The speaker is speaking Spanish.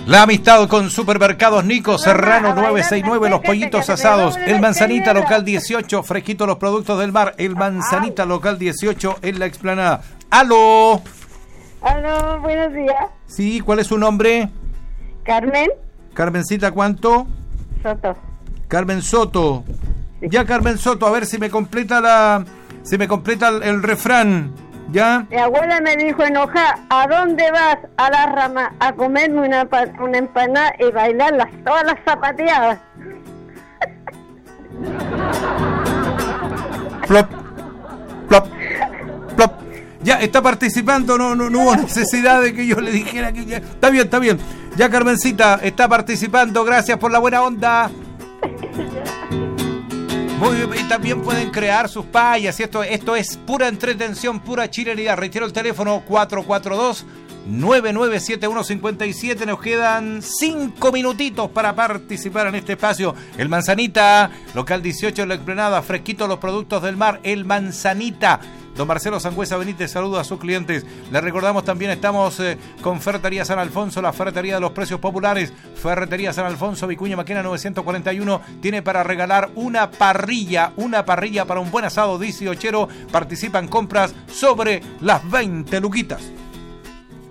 La amistad con Supermercados Nico, Serrano 969, los pollitos asados, el Manzanita Local 18, fresquito los productos del mar, el Manzanita Local 18 en la explanada. ¡Aló! Aló, buenos días. Sí, ¿cuál es su nombre? Carmen Carmencita, ¿cuánto? Soto. Carmen Soto. Sí. Ya, Carmen Soto, a ver si me completa el refrán. ¿Ya? Mi abuela me dijo enojada, ¿a dónde vas? A la rama, a comerme una empanada y bailar todas las zapateadas. Plop, plop, plop. Ya, está participando, no hubo necesidad de que yo le dijera que ya. Está bien. Ya, Carmencita, está participando, gracias por la buena onda. Muy bien, y también pueden crear sus payas, y esto es pura entretención, pura chileridad. Reitero el teléfono 442-997157. Nos quedan 5 minutitos para participar en este espacio. El Manzanita, local 18 en la explanada, fresquito los productos del mar, el Manzanita. Don Marcelo Sangüesa Benítez saluda a sus clientes. Les recordamos también, estamos con Ferretería San Alfonso, la ferretería de los precios populares. Ferretería San Alfonso, Vicuña Maquena 941, tiene para regalar una parrilla para un buen asado 18. Participan compras sobre las 20 luquitas.